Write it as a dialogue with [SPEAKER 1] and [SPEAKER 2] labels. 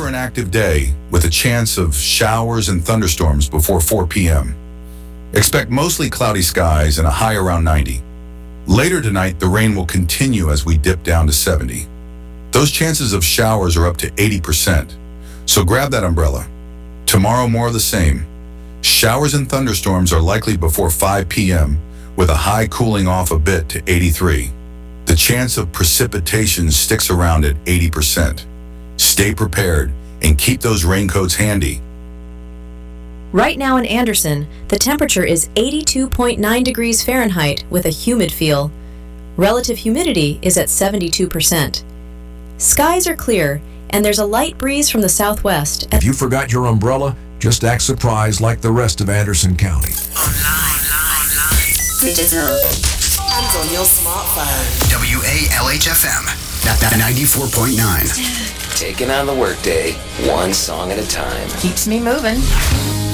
[SPEAKER 1] an active day with a chance of showers and thunderstorms before 4 p.m. Expect mostly cloudy skies and a high around 90. Later tonight, the rain will continue as we dip down to 70. Those chances of showers are up to 80%, so grab that umbrella. Tomorrow, more of the same. Showers and thunderstorms are likely before 5 p.m., with a high cooling off a bit to 83. The chance of precipitation sticks around at 80%. Stay prepared and keep those raincoats handy.
[SPEAKER 2] Right now in Anderson, the temperature is 82.9 degrees Fahrenheit with a humid feel. Relative humidity is at 72%. Skies are clear, and there's a light breeze from the southwest.
[SPEAKER 3] If you forgot your umbrella, just act surprised like the rest of Anderson County.
[SPEAKER 4] Online, digital, and on your smartphone.
[SPEAKER 5] WALHFM, 94.9.
[SPEAKER 6] Taking on the workday, one song at a time.
[SPEAKER 4] Keeps me moving.